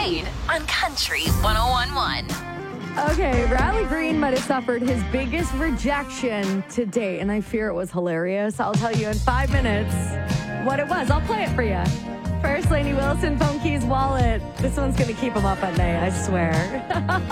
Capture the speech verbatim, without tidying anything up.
Spade on Country one oh one point one. Okay, Riley Green might have suffered his biggest rejection to date, and I fear it was hilarious. I'll tell you in five minutes what it was. I'll play it for you. First, Lainey Wilson, Phone Keys Wallet. This one's going to keep him up at night, I swear.